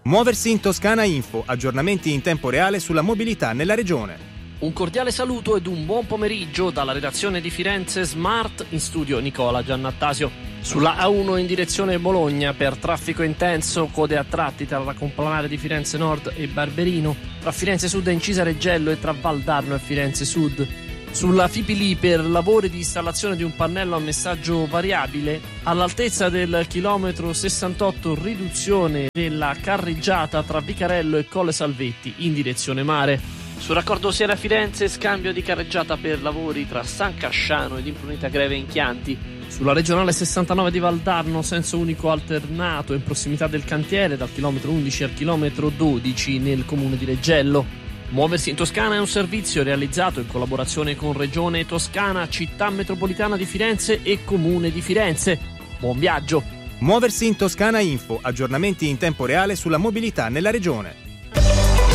Muoversi in Toscana Info, aggiornamenti in tempo reale sulla mobilità nella regione. Un cordiale saluto ed un buon pomeriggio dalla redazione di Firenze Smart, in studio Nicola Giannattasio. Sulla A1 in direzione Bologna per traffico intenso, code a tratti tra la complanare di Firenze Nord e Barberino, tra Firenze Sud e Incisa Reggello e tra Valdarno e Firenze Sud. Sulla Fipili per lavori di installazione di un pannello a messaggio variabile all'altezza del chilometro 68, riduzione della carreggiata tra Vicarello e Colle Salvetti in direzione mare. Sul raccordo Siena-Firenze, scambio di carreggiata per lavori tra San Casciano ed Imprunita Greve in Chianti. Sulla regionale 69 di Valdarno, senso unico alternato in prossimità del cantiere dal chilometro 11 al chilometro 12 nel comune di Reggello. Muoversi in Toscana è un servizio realizzato in collaborazione con Regione Toscana, Città Metropolitana di Firenze e Comune di Firenze. Buon viaggio! Muoversi in Toscana Info, aggiornamenti in tempo reale sulla mobilità nella regione.